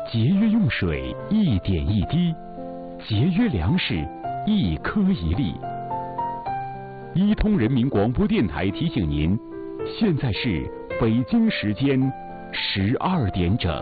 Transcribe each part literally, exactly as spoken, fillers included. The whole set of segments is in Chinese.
节约用水一点一滴，节约粮食一颗一粒。伊通人民广播电台提醒您，现在是北京时间十二点整。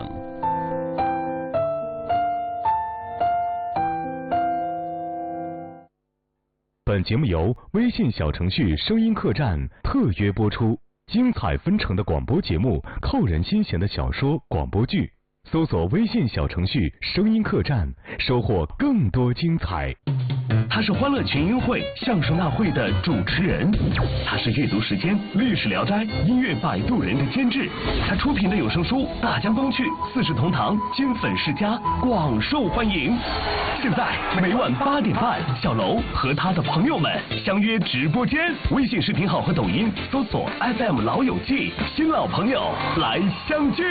本节目由微信小程序声音客栈特约播出，精彩纷呈的广播节目，扣人心弦的小说、广播剧，搜索微信小程序声音客栈，收获更多精彩。 他是欢乐群英会相声大会的主持人，他是阅读时间历史聊斋音乐摆渡人的监制，他出品的有声书《大江东去》《四世同堂》金粉世家广受欢迎。现在每晚八点半，小楼和他的朋友们相约直播间，微信视频号和抖音搜索 F M 老友记，新老朋友来相聚。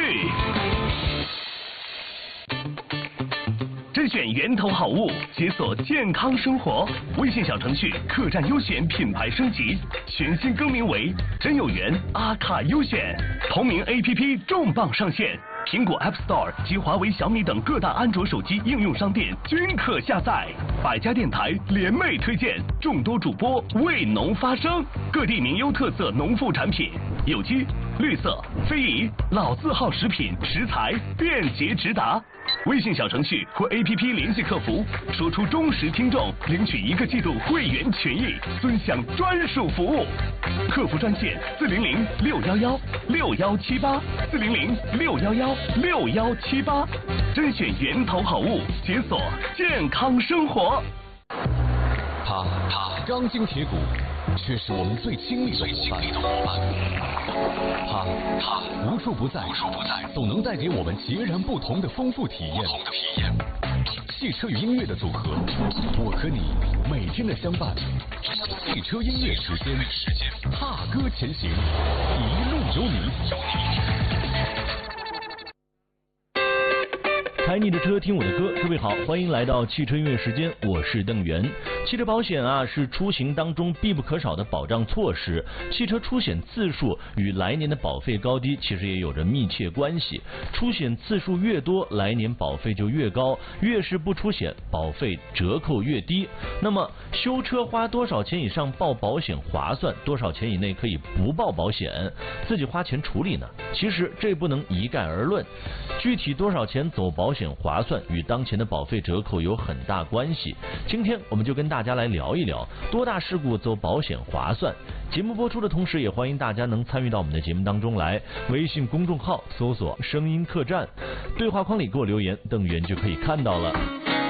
甄选源头好物，解锁健康生活。微信小程序客栈优选品牌升级，全新更名为真有缘阿卡优选。同名 A P P 重磅上线，苹果 App Store 及华为、小米等各大安卓手机应用商店均可下载。百家电台联袂推荐，众多主播为农发声，各地名优特色农副产品，有机、绿色、非遗、老字号食品食材便捷直达。微信小程序或 A P P 联系客服，说出忠实听众，领取一个季度会员权益，尊享专属服务。客服专线四零零六幺幺六幺七八四零零六幺幺六幺七八，甄选源头好物，解锁健康生活。 他他钢筋铁骨，却是我们最亲密的伙伴。他他无处不在，无处不在，总能带给我们截然不同的丰富体验。不同的体验。汽车与音乐的组合，我和你每天的相伴。汽车音乐时间，踏歌前行，一路有你。有你。 开你的车，听我的歌。各位好，欢迎来到汽车音乐时间，我是邓源。汽车保险啊，是出行当中必不可少的保障措施。汽车出险次数与来年的保费高低其实也有着密切关系。出险次数越多，来年保费就越高；越是不出险，保费折扣越低。那么修车花多少钱以上报保险划算？多少钱以内可以不报保险？自己花钱处理呢？其实这不能一概而论。具体多少钱走保险划算，与当前的保费折扣有很大关系。今天我们就跟大家来聊一聊，多大事故走保险划算。节目播出的同时，也欢迎大家能参与到我们的节目当中来。微信公众号搜索声音客栈，对话框里给我留言，邓源就可以看到了。